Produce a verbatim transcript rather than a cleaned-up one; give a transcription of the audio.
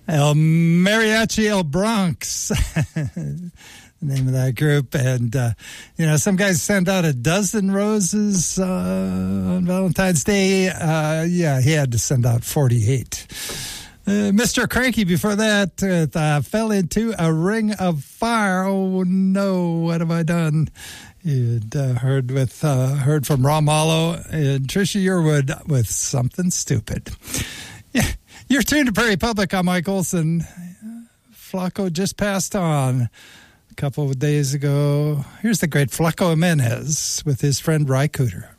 El Mariachi El Bronx, the name of that group. And, uh, you know, some guys send out a dozen roses uh, on Valentine's Day. Uh, yeah, he had to send out forty-eight. Uh, Mister Cranky before that uh, uh, fell into a ring of fire. Oh, no, what have I done? You'd uh, heard with uh, heard from Ron Mallow and Trisha Yearwood with Something Stupid. Yeah, you're tuned to Prairie Public. I'm Mike Olson. Flaco just passed on a couple of days ago. Here's the great Flaco Jimenez with his friend Ry Cooder.